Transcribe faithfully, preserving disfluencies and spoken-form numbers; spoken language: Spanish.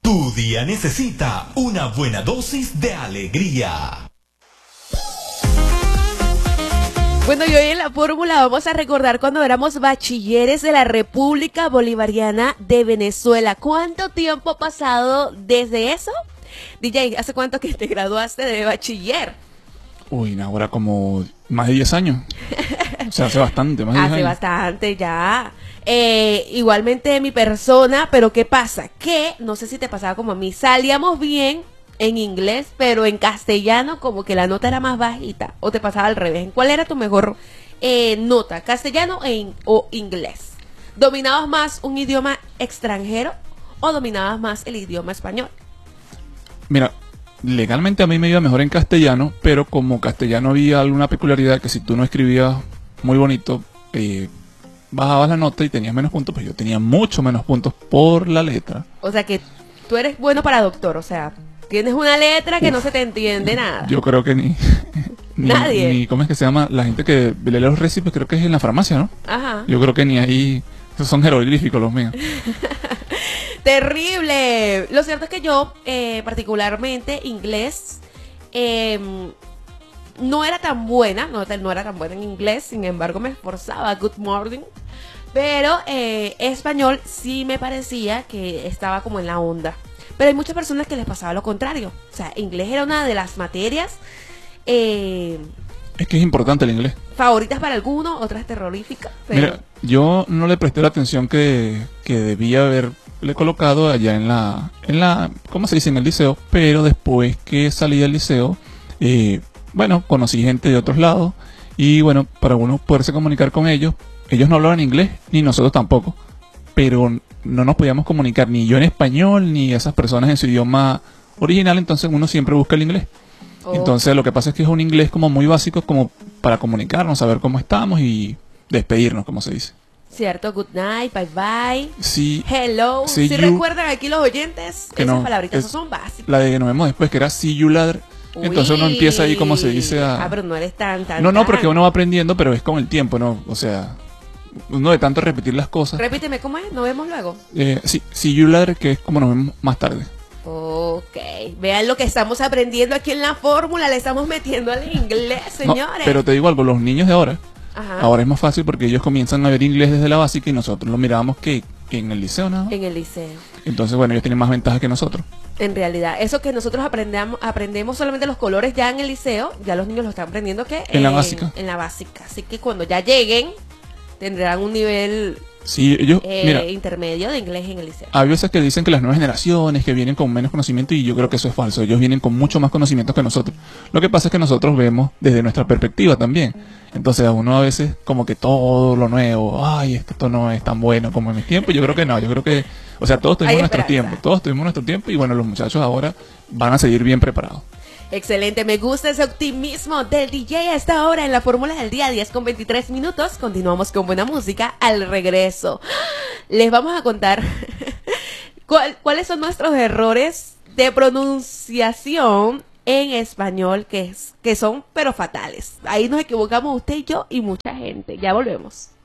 Tu día necesita una buena dosis de alegría. Bueno, y hoy en la fórmula vamos a recordar cuando éramos bachilleres de la República Bolivariana de Venezuela. ¿Cuánto tiempo ha pasado desde eso? D J, ¿hace cuánto que te graduaste de bachiller? Uy, ahora como más de diez años. O sea, hace bastante, más de diez Hace años. bastante ya. Eh, igualmente mi persona, pero ¿qué pasa? Que, no sé si te pasaba como a mí, salíamos bien en inglés, pero en castellano como que la nota era más bajita, o te pasaba al revés. ¿Cuál era tu mejor eh, nota? ¿Castellano e in- o inglés? ¿Dominabas más un idioma extranjero o dominabas más el idioma español? Mira, legalmente a mí me iba mejor en castellano, pero como castellano había alguna peculiaridad que si tú no escribías muy bonito, eh, bajabas la nota y tenías menos puntos, pues yo tenía mucho menos puntos por la letra. O sea que tú eres bueno para doctor, o sea, tienes una letra que Uf, no se te entiende nada. Yo creo que ni, ni, Nadie. ni, ¿cómo es que se llama? La gente que lee los recipes, creo que es en la farmacia, ¿no? Ajá. Yo creo que ni ahí, esos son jeroglíficos los míos. Terrible. Lo cierto es que yo, eh, particularmente inglés, eh, no era tan buena, no, no era tan buena en inglés, sin embargo me esforzaba, good morning. Pero eh, español sí me parecía que estaba como en la onda. Pero hay muchas personas que les pasaba lo contrario. O sea, inglés era una de las materias eh, Es que es importante el inglés. favoritas para algunos, otras terroríficas. Pero... Mira, yo no le presté la atención que, que debía haberle colocado allá en la, en la, ¿cómo se dice? En el liceo, pero después que salí del liceo, eh, bueno, conocí gente de otros lados y bueno, para uno poderse comunicar con ellos, ellos no hablaban inglés, ni nosotros tampoco, pero no nos podíamos comunicar ni yo en español, ni esas personas en su idioma original, entonces uno siempre busca el inglés. Oh. Entonces lo que pasa es que es un inglés como muy básico, como para comunicarnos, saber cómo estamos y despedirnos, como se dice. Cierto, good night, bye bye, Sí, hello. See Si you. recuerdan aquí los oyentes, Que esas no, palabritas es- son básicas. la de nos vemos después, que era see you later. Entonces uno Uy. empieza ahí como se dice a... Ah, pero no eres tan, tan, No, no, tan. porque uno va aprendiendo, pero es con el tiempo, ¿no? O sea, uno de tanto repetir las cosas. Repíteme, ¿cómo es? ¿Nos vemos luego? Eh, sí, see you later, que es como nos vemos más tarde. Ok, vean lo que estamos aprendiendo aquí en la fórmula, le estamos metiendo al inglés, No, señores. pero te digo algo, los niños de ahora, Ajá. ahora es más fácil porque ellos comienzan a ver inglés desde la básica y nosotros lo mirábamos que, que en el liceo, ¿no? En el liceo. Entonces, bueno, ellos tienen más ventajas que nosotros. En realidad, eso que nosotros aprendamos, aprendemos solamente los colores ya en el liceo, ya los niños lo están aprendiendo que En la básica. En la básica. Así que cuando ya lleguen, tendrán un nivel Sí, ellos, eh, mira, intermedio de inglés en el liceo. hay veces que dicen que las nuevas generaciones que vienen con menos conocimiento y yo creo que eso es falso. Ellos vienen con mucho más conocimiento que nosotros. Lo que pasa es que nosotros vemos desde nuestra perspectiva también. Entonces a uno a veces como que todo lo nuevo, ay, esto no es tan bueno como en mis tiempos. Yo creo que no, yo creo que, o sea, todos tuvimos Hay nuestro esperanza. tiempo, todos tuvimos nuestro tiempo y bueno, los muchachos ahora van a seguir bien preparados. Excelente, me gusta ese optimismo del D J a esta hora en la fórmula del día, diez con veintitrés minutos. Continuamos con buena música al regreso. Les vamos a contar cuál- cuáles son nuestros errores de pronunciación en español, que, es, que son pero fatales. Ahí nos equivocamos usted y yo y mucha gente. Ya volvemos.